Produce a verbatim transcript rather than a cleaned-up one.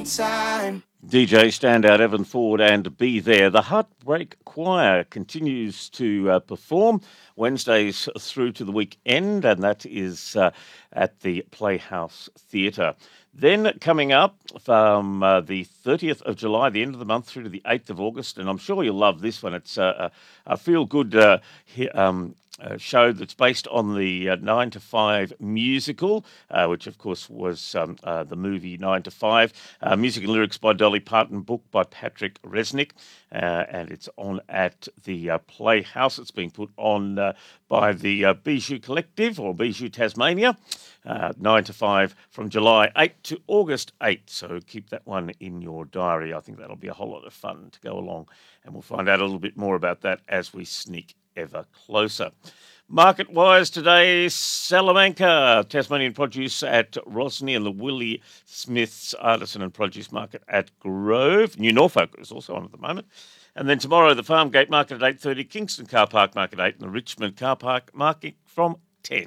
time. D J standout Evan Ford and Be There. The Heartbreak Choir continues to uh, perform Wednesdays through to the weekend, and that is uh, at the Playhouse Theatre. Then coming up from uh, the thirtieth of July, the end of the month, through to the eighth of August, and I'm sure you'll love this one. It's uh, a, a feel-good uh, he- um, uh, show that's based on the uh, nine to five musical, uh, which of course was um, uh, the movie nine to five. Uh, music and lyrics by Dolly Parton, book by Patrick Resnick, uh, and it's on at the uh, Playhouse. It's being put on uh, by the uh, Bijou Collective or Bijou Tasmania. Uh, nine to five from July eighth to August eighth. So keep that one in your diary. I think that'll be a whole lot of fun to go along. And we'll find out a little bit more about that as we sneak ever closer. Market-wise today, Salamanca, Tasmanian produce at Rosny, and the Willie Smith's Artisan and Produce Market at Grove. New Norfolk is also on at the moment. And then tomorrow, the Farmgate Market at eight thirty, Kingston Car Park Market at eight, and the Richmond Car Park Market from